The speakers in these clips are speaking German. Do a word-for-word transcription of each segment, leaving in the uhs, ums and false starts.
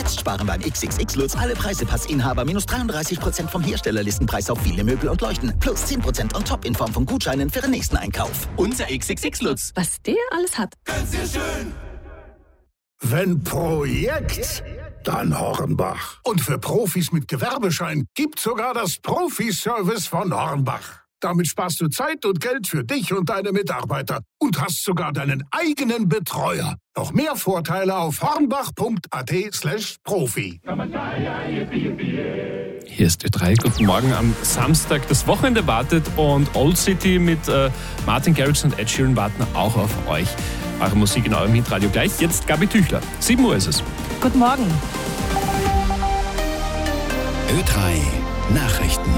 Jetzt sparen beim X X X Lutz alle Preisepassinhaber minus dreiunddreißig Prozent vom Herstellerlistenpreis auf viele Möbel und Leuchten. Plus zehn Prozent on top in Form von Gutscheinen für den nächsten Einkauf. Unser X X X Lutz. Was der alles hat. Ganz sehr schön. Wenn Projekt, dann Hornbach. Und für Profis mit Gewerbeschein gibt's sogar das Profi-Service von Hornbach. Damit sparst du Zeit und Geld für dich und deine Mitarbeiter und hast sogar deinen eigenen Betreuer. Noch mehr Vorteile auf hornbach.at slash Profi. Hier ist Ö drei. Guten Morgen am Samstag. Das Wochenende wartet und Old City mit äh, Martin Garrix und Ed Sheeran warten auch auf euch. Eure Musik in eurem Hitradio gleich. Jetzt Gabi Tüchler. sieben Uhr ist es. Guten Morgen. Ö drei Nachrichten.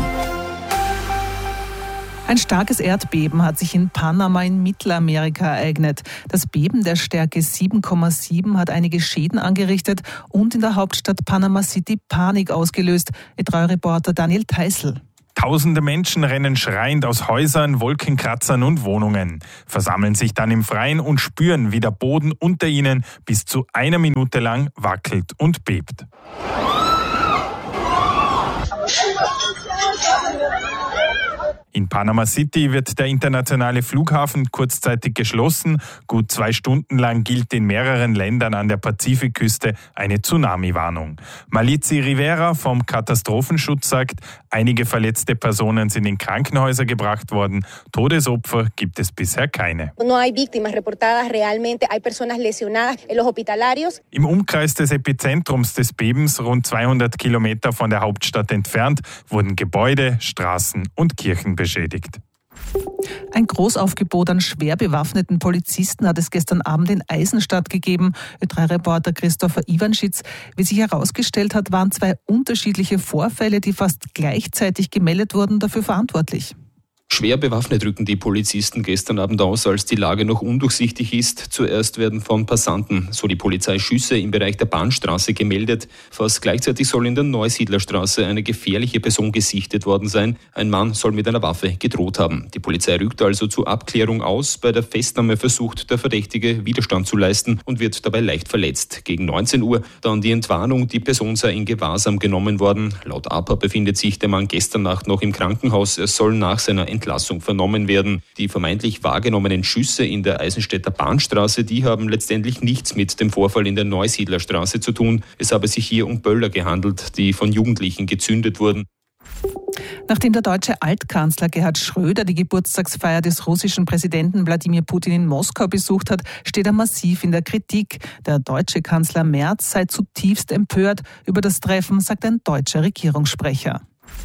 Ein starkes Erdbeben hat sich in Panama in Mittelamerika ereignet. Das Beben der Stärke sieben Komma sieben hat einige Schäden angerichtet und in der Hauptstadt Panama City Panik ausgelöst. Ö drei Reporter Daniel Theißl. Tausende Menschen rennen schreiend aus Häusern, Wolkenkratzern und Wohnungen, versammeln sich dann im Freien und spüren, wie der Boden unter ihnen bis zu einer Minute lang wackelt und bebt. In Panama City wird der internationale Flughafen kurzzeitig geschlossen. Gut zwei Stunden lang gilt in mehreren Ländern an der Pazifikküste eine Tsunami-Warnung. Malizi Rivera vom Katastrophenschutz sagt, einige verletzte Personen sind in Krankenhäuser gebracht worden. Todesopfer gibt es bisher keine. Im Umkreis des Epizentrums des Bebens, rund zweihundert Kilometer von der Hauptstadt entfernt, wurden Gebäude, Straßen und Kirchen beschädigt. Ein Großaufgebot an schwer bewaffneten Polizisten hat es gestern Abend in Eisenstadt gegeben. Ö drei Reporter Christopher Iwanschitz. Wie sich herausgestellt hat, waren zwei unterschiedliche Vorfälle, die fast gleichzeitig gemeldet wurden, dafür verantwortlich. Schwer bewaffnet rücken die Polizisten gestern Abend aus, als die Lage noch undurchsichtig ist. Zuerst werden von Passanten, so die Polizei, Schüsse im Bereich der Bahnstraße gemeldet. Fast gleichzeitig soll in der Neusiedlerstraße eine gefährliche Person gesichtet worden sein. Ein Mann soll mit einer Waffe gedroht haben. Die Polizei rückt also zur Abklärung aus. Bei der Festnahme versucht der Verdächtige Widerstand zu leisten und wird dabei leicht verletzt. Gegen neunzehn Uhr dann die Entwarnung, die Person sei in Gewahrsam genommen worden. Laut A P A befindet sich der Mann gestern Nacht noch im Krankenhaus. Er soll nach seiner Entlassung vernommen werden. Die vermeintlich wahrgenommenen Schüsse in der Eisenstädter Bahnstraße, die haben letztendlich nichts mit dem Vorfall in der Neusiedlerstraße zu tun. Es habe sich hier um Böller gehandelt, die von Jugendlichen gezündet wurden. Nachdem der deutsche Altkanzler Gerhard Schröder die Geburtstagsfeier des russischen Präsidenten Wladimir Putin in Moskau besucht hat, steht er massiv in der Kritik. Der deutsche Kanzler Merz sei zutiefst empört über das Treffen, sagt ein deutscher Regierungssprecher.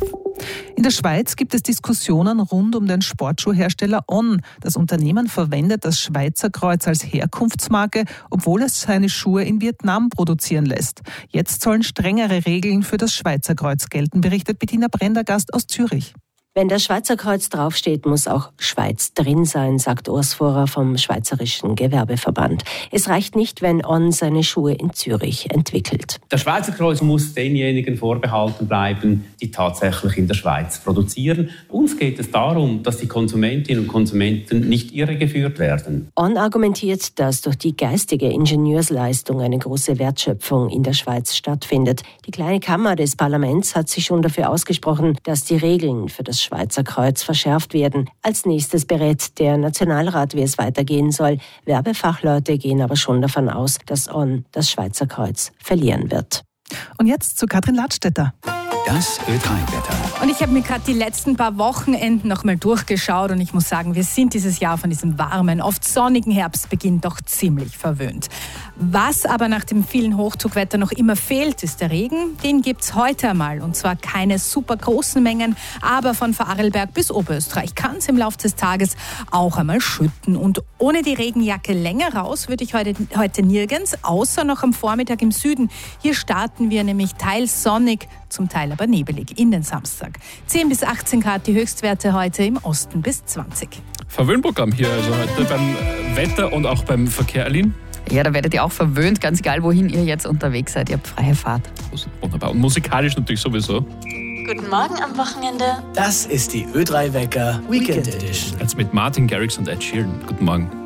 In der Schweiz gibt es Diskussionen rund um den Sportschuhhersteller On. Das Unternehmen verwendet das Schweizer Kreuz als Herkunftsmarke, obwohl es seine Schuhe in Vietnam produzieren lässt. Jetzt sollen strengere Regeln für das Schweizer Kreuz gelten, berichtet Bettina Prendergast aus Zürich. Wenn das Schweizer Kreuz draufsteht, muss auch Schweiz drin sein, sagt Urs Vorer vom Schweizerischen Gewerbeverband. Es reicht nicht, wenn On seine Schuhe in Zürich entwickelt. Das Schweizer Kreuz muss denjenigen vorbehalten bleiben, die tatsächlich in der Schweiz produzieren. Uns geht es darum, dass die Konsumentinnen und Konsumenten nicht irregeführt werden. On argumentiert, dass durch die geistige Ingenieursleistung eine große Wertschöpfung in der Schweiz stattfindet. Die kleine Kammer des Parlaments hat sich schon dafür ausgesprochen, dass die Regeln für das Schweizer Kreuz verschärft werden. Als nächstes berät der Nationalrat, wie es weitergehen soll. Werbefachleute gehen aber schon davon aus, dass On das Schweizer Kreuz verlieren wird. Und jetzt zu Katrin Ladstätter. Das Ö drei Wetter. Und ich habe mir gerade die letzten paar Wochenenden noch mal durchgeschaut und ich muss sagen, wir sind dieses Jahr von diesem warmen, oft sonnigen Herbstbeginn doch ziemlich verwöhnt. Was aber nach dem vielen Hochdruckwetter noch immer fehlt, ist der Regen. Den gibt's heute einmal und zwar keine super großen Mengen, aber von Vorarlberg bis Oberösterreich kann es im Laufe des Tages auch einmal schütten. Und ohne die Regenjacke länger raus würde ich heute, heute nirgends, außer noch am Vormittag im Süden. Hier starten wir nämlich teils sonnig, zum Teil aber nebelig in den Samstag. zehn bis achtzehn Grad die Höchstwerte heute, im Osten bis zwanzig. Verwöhnprogramm hier also heute beim Wetter und auch beim Verkehr, Aline. Ja, da werdet ihr auch verwöhnt, ganz egal, wohin ihr jetzt unterwegs seid. Ihr habt freie Fahrt. Wunderbar. Und musikalisch natürlich sowieso. Guten Morgen am Wochenende. Das ist die Ö drei Wecker Weekend Edition. Jetzt mit Martin Garrix und Ed Sheeran. Guten Morgen.